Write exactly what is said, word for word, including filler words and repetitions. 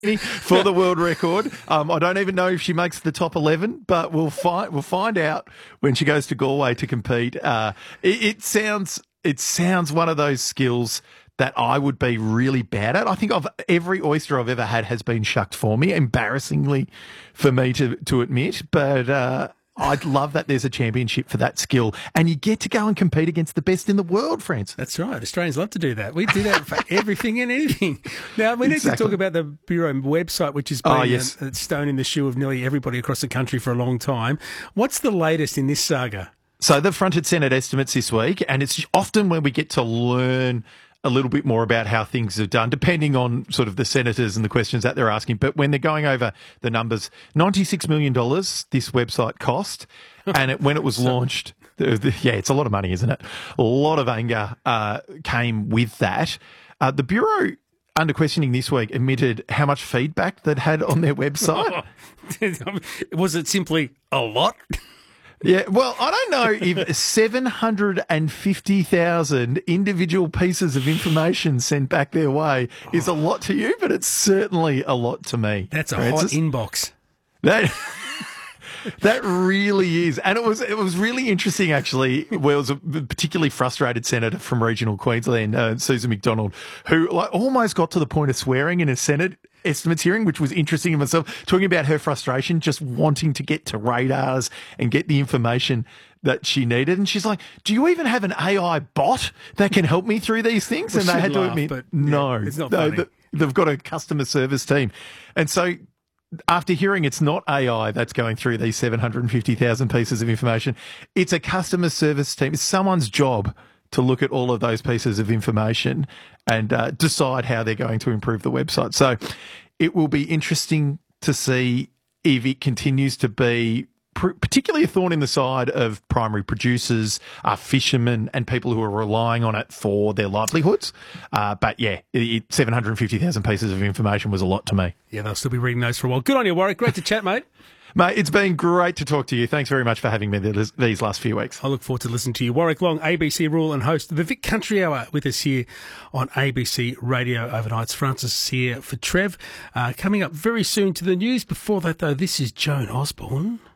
for the world record. Um, I don't even know if she makes the top eleven, but we'll find we'll find out when she goes to Galway to compete. Uh, it, it sounds it sounds one of those skills that I would be really bad at. I think of every oyster I've ever had has been shucked for me, embarrassingly for me to to admit. But uh, I'd love that there's a championship for that skill, and you get to go and compete against the best in the world, France. That's right. Australians love to do that. We do that for everything and anything. Now, we need exactly. to talk about the Bureau website, which has been oh, yes. a, a stone in the shoe of nearly everybody across the country for a long time. What's the latest in this saga? So they've fronted Senate estimates this week, and it's often when we get to learn a little bit more about how things are done, depending on sort of the senators and the questions that they're asking. But when they're going over the numbers, ninety-six million dollars this website cost, and it, when it was so, launched, the, the, yeah, it's a lot of money, isn't it? A lot of anger uh, came with that. Uh, the Bureau, under questioning this week, admitted how much feedback they'd had on their website. Was it simply a lot? Yeah, well, I don't know if seven hundred fifty thousand individual pieces of information sent back their way is a lot to you, but it's certainly a lot to me. That's a Francis. hot inbox. That that really is. And it was it was really interesting, actually. Well, it was a particularly frustrated senator from regional Queensland, uh, Susan McDonald, who like almost got to the point of swearing in a Senate estimates hearing, which was interesting in myself, talking about her frustration, just wanting to get to radars and get the information that she needed. And she's like, do you even have an A I bot that can help me through these things? Well, and they had laugh, to admit, but, no, yeah, it's not no funny. They've got a customer service team. And so after hearing it's not A I that's going through these seven hundred fifty thousand pieces of information, it's a customer service team. It's someone's job to look at all of those pieces of information and uh, decide how they're going to improve the website. So it will be interesting to see if it continues to be pr- particularly a thorn in the side of primary producers, uh, fishermen and people who are relying on it for their livelihoods. Uh, but yeah, it, it, seven hundred fifty thousand pieces of information was a lot to me. Yeah, they'll still be reading those for a while. Good on you, Warwick. Great to chat, mate. Mate, it's been great to talk to you. Thanks very much for having me these last few weeks. I look forward to listening to you. Warwick Long, A B C rural and host of the Vic Country Hour with us here on A B C Radio Overnights. Francis here for Trev. Uh, coming up very soon to the news. Before that, though, this is Joan Osborne.